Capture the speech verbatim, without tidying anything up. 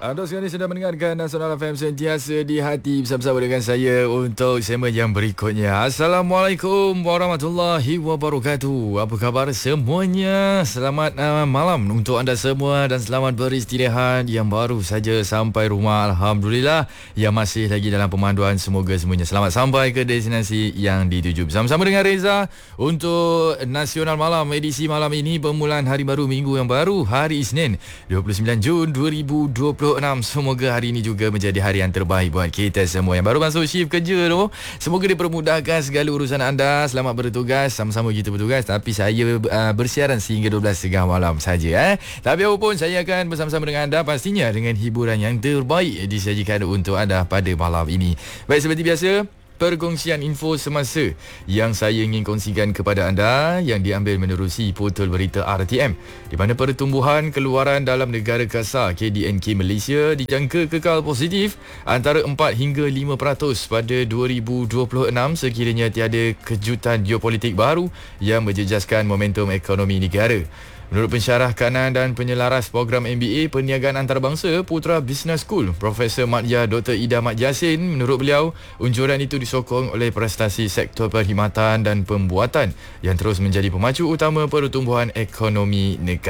Anda sekarang ini sedang mendengarkan Nasional F M sentiasa di hati bersama-sama dengan saya untuk segmen yang berikutnya. Assalamualaikum warahmatullahi wabarakatuh. Apa khabar semuanya? Selamat uh, malam untuk anda semua dan selamat beristirahat yang baru saja sampai rumah. Alhamdulillah, yang masih lagi dalam pemanduan, semoga semuanya selamat sampai ke destinasi yang dituju. Bersama-sama dengan Reza untuk Nasional Malam edisi malam ini, permulaan hari baru minggu yang baru, hari Isnin dua puluh sembilan Jun dua ribu dua puluh enam. Semoga hari ini juga menjadi hari yang terbaik buat kita semua yang baru masuk shift kerja tu. Semoga dipermudahkan segala urusan anda. Selamat bertugas, sama-sama kita bertugas. Tapi saya uh, bersiaran sehingga dua belas tiga puluh malam saja. Eh. Tapi apapun, saya akan bersama-sama dengan anda pastinya dengan hiburan yang terbaik disajikan untuk anda pada malam ini. Baik, seperti biasa, perkongsian info semasa yang saya ingin kongsikan kepada anda yang diambil menerusi portal berita R T M, di mana pertumbuhan keluaran dalam negara kasar K D N K Malaysia dijangka kekal positif antara empat hingga lima peratus pada dua ribu dua puluh enam sekiranya tiada kejutan geopolitik baru yang menjejaskan momentum ekonomi negara. Menurut pensyarah kanan dan penyelaras program M B A Perniagaan Antarabangsa Putra Business School, Profesor Madya Doktor Ida Mat Yassin, menurut beliau, unjuran itu disokong oleh prestasi sektor perkhidmatan dan pembuatan yang terus menjadi pemacu utama pertumbuhan ekonomi negara.